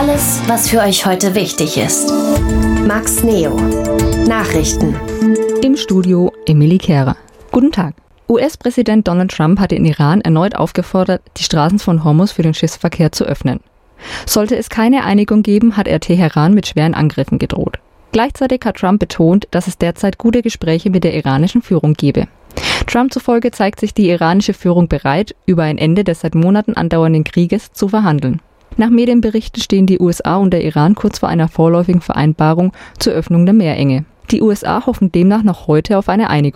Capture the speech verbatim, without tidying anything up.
Alles, was für euch heute wichtig ist. Max Neo. Nachrichten. Im Studio Emily Kehrer. Guten Tag. U S-Präsident Donald Trump hat den Iran erneut aufgefordert, die Straßen von Hormuz für den Schiffsverkehr zu öffnen. Sollte es keine Einigung geben, hat er Teheran mit schweren Angriffen gedroht. Gleichzeitig hat Trump betont, dass es derzeit gute Gespräche mit der iranischen Führung gebe. Trump zufolge zeigt sich die iranische Führung bereit, über ein Ende des seit Monaten andauernden Krieges zu verhandeln. Nach Medienberichten stehen die U S A und der Iran kurz vor einer vorläufigen Vereinbarung zur Öffnung der Meerenge. Die U S A hoffen demnach noch heute auf eine Einigung.